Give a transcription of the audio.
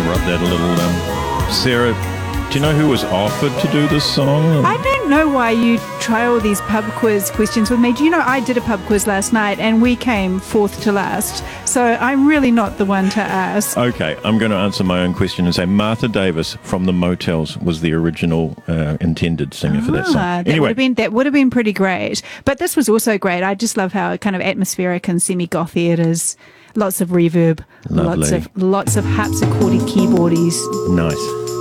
interrupt that a little. Sarah, do you know who was offered to do this song? I don't know why you try all these pub quiz questions with me. Do you know I did a pub quiz last night and we came fourth to last. So I'm really not the one to ask. Okay, I'm going to answer my own question and say Martha Davis from the Motels was the original intended singer for that song. That would have been pretty great. But this was also great. I just love how kind of atmospheric and semi-gothy it is. Lots of reverb, Lovely. lots of harpsichordy keyboardies. Nice.